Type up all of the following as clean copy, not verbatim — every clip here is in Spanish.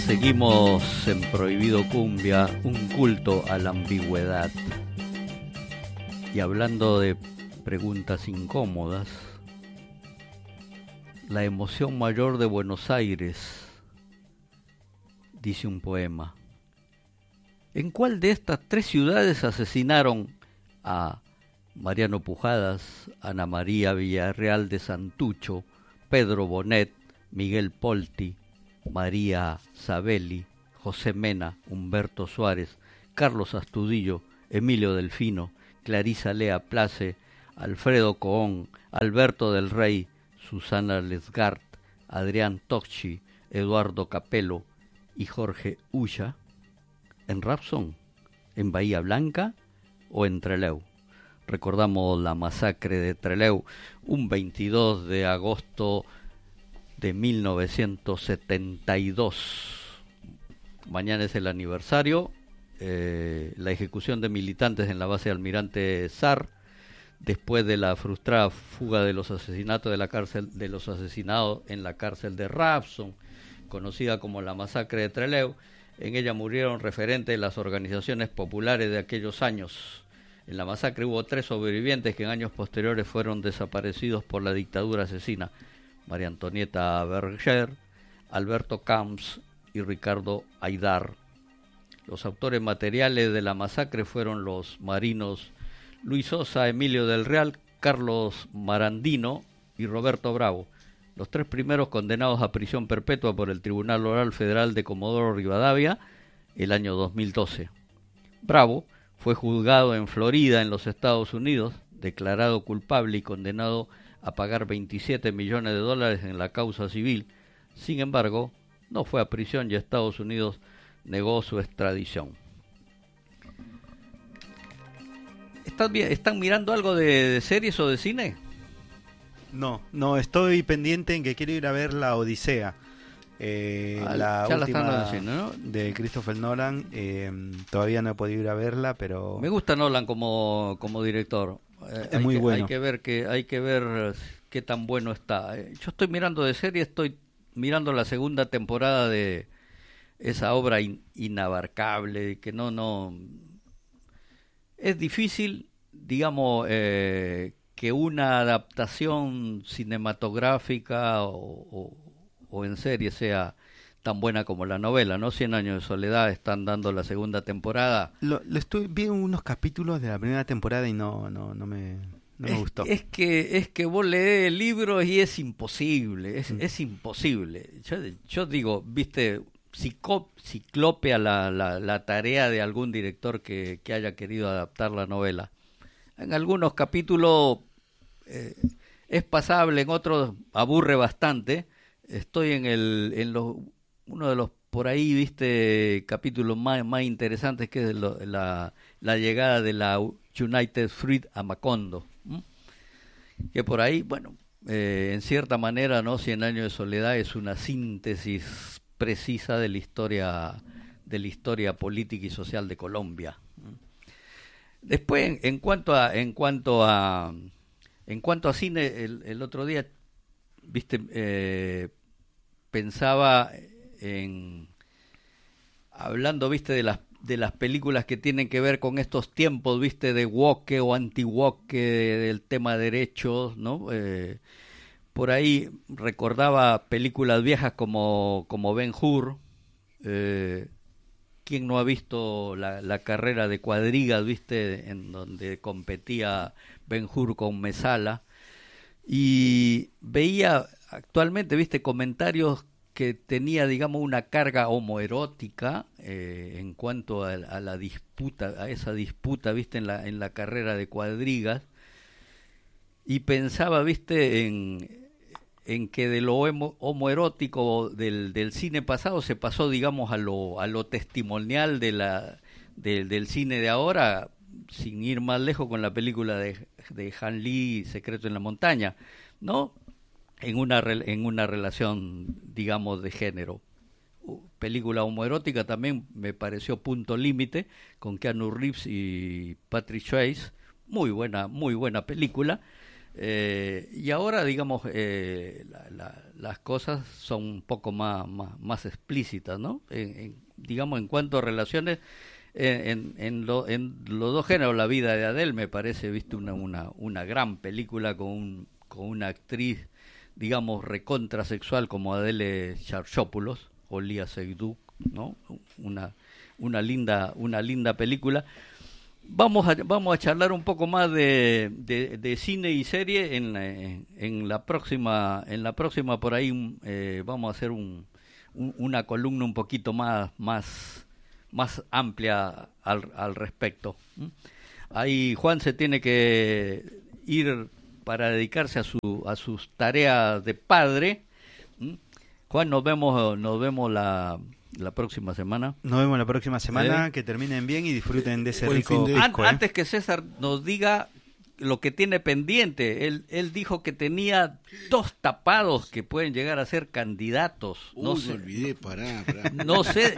Seguimos en Prohibido Cumbia, un culto a la ambigüedad. Y hablando de preguntas incómodas, la emoción mayor de Buenos Aires, dice un poema. ¿En cuál de estas tres ciudades asesinaron a Mariano Pujadas, Ana María Villarreal de Santucho, Pedro Bonet, Miguel Polti, María Sabelli, José Mena, Humberto Suárez, Carlos Astudillo, Emilio Delfino, Clarisa Lea Place, Alfredo Cohón, Alberto del Rey, Susana Lesgart, Adrián Tocci, Eduardo Capello y Jorge Ulla? ¿En Rapson, en Bahía Blanca o en Trelew? Recordamos la masacre de Trelew, un 22 de agosto de 1972. Mañana es el aniversario, la ejecución de militantes en la base Almirante Sar, después de la frustrada fuga de los asesinatos de los asesinados en la cárcel de Rapson, conocida como la masacre de Trelew. En ella murieron referentes de las organizaciones populares de aquellos años. En la masacre hubo 3 sobrevivientes que en años posteriores fueron desaparecidos por la dictadura asesina: María Antonieta Berger, Alberto Camps y Ricardo Aydar. Los autores materiales de la masacre fueron los marinos Luis Sosa, Emilio del Real, Carlos Marandino y Roberto Bravo, los 3 primeros condenados a prisión perpetua por el Tribunal Oral Federal de Comodoro Rivadavia el año 2012. Bravo fue juzgado en Florida, en los Estados Unidos, declarado culpable y condenado a pagar $27 millones en la causa civil. Sin embargo, no fue a prisión y Estados Unidos negó su extradición. ¿Están mirando algo de series o de cine? No, estoy pendiente en que quiero ir a ver La Odisea. La última cine, ¿no? De Christopher Nolan. Todavía no he podido ir a verla, pero... Me gusta Nolan como director. Es muy bueno. Hay que ver qué tan bueno está. Yo estoy mirando de serie, estoy mirando la segunda temporada de esa obra inabarcable, que no es difícil, digamos, que una adaptación cinematográfica o en serie sea tan buena como la novela, ¿no? 100 años de soledad, están dando la segunda temporada. Vi unos capítulos de la primera temporada y no me gustó. Es que vos lees el libro y es imposible, es imposible. Yo digo, viste, ciclopea la tarea de algún director que haya querido adaptar la novela. En algunos capítulos es pasable, en otros aburre bastante. Estoy uno de los por ahí, viste, capítulos más interesantes, que es la llegada de la United Fruit a Macondo. Que por ahí, bueno, en cierta manera, ¿no? 100 años de soledad es una síntesis precisa de la historia política y social de Colombia. Después, en cuanto a cine, el otro día, viste, pensaba hablando, viste, de las películas que tienen que ver con estos tiempos, viste, de woke o anti-woke, del tema de derechos, ¿no? Por ahí recordaba películas viejas como Ben-Hur. ¿Quién no ha visto la carrera de cuadrigas, viste, en donde competía Ben-Hur con Mesala? Y veía actualmente, viste, comentarios que tenía, digamos, una carga homoerótica en cuanto a la disputa, a esa disputa, viste, en la carrera de cuadrigas, y pensaba, viste, en que de lo homoerótico del cine pasado se pasó, digamos, a lo testimonial del cine de ahora, sin ir más lejos con la película de Han Lee, Secreto en la Montaña, ¿no? En una relación, digamos, de género. Película homoerótica también me pareció Punto Límite, con Keanu Reeves y Patrick Swayze, muy buena película. Y ahora, digamos, las cosas son un poco más explícitas, ¿no? Digamos, en cuanto a relaciones, en los dos géneros, la vida de Adele me parece, viste, una gran película con una actriz, digamos, recontrasexual como Adele Charchopoulos o Lia Seydoux, ¿no? Una linda película. Vamos a charlar un poco más de cine y serie en la próxima por ahí. Vamos a hacer una columna un poquito más amplia al respecto. Ahí Juan se tiene que ir para dedicarse a sus tareas de padre. Juan, nos vemos la próxima semana. Nos vemos la próxima semana, que terminen bien y disfruten de ese rico pisco. Antes que César nos diga lo que tiene pendiente, él dijo que tenía 2 tapados que pueden llegar a ser candidatos. No sé, me olvidé, pará. No sé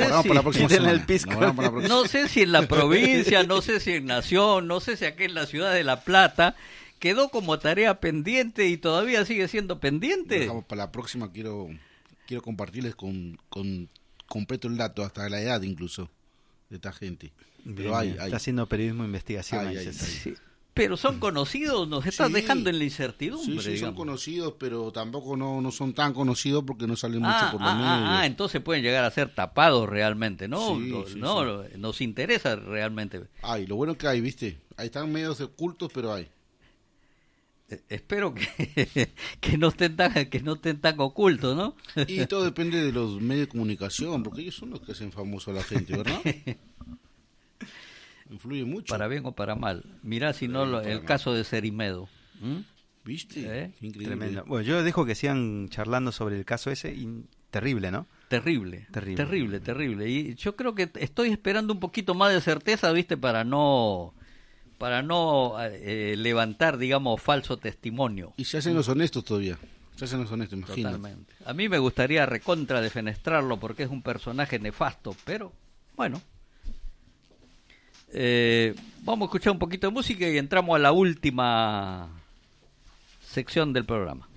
si en la provincia, no sé si en Nación, no sé si aquí en la ciudad de La Plata quedó como tarea pendiente y todavía sigue siendo pendiente. Para la próxima quiero compartirles con completo el dato, hasta la edad incluso, de esta gente. Pero bien, está haciendo periodismo de investigación. Sí. Pero son conocidos, nos estás dejando en la incertidumbre. Sí, son conocidos, pero tampoco no son tan conocidos porque no salen mucho por los medios. Entonces pueden llegar a ser tapados realmente, ¿no? Sí. Nos interesa realmente. Lo bueno que hay, ¿viste? Ahí están medios ocultos, pero hay. Espero que no estén tan ocultos, ¿no? Y todo depende de los medios de comunicación, porque ellos son los que hacen famoso a la gente, ¿verdad? Influye mucho. Para bien o para mal. Mirá si no el caso de Cerimedo. ¿Viste? Increíble. Tremendo. Bueno, yo dejo que sigan charlando sobre el caso ese y terrible, ¿no? Terrible. Y yo creo que estoy esperando un poquito más de certeza, ¿viste? Para no levantar, digamos, falso testimonio. Y se hacen los honestos todavía. Imagínate. Totalmente. A mí me gustaría recontra defenestrarlo porque es un personaje nefasto, pero bueno. Vamos a escuchar un poquito de música y entramos a la última sección del programa.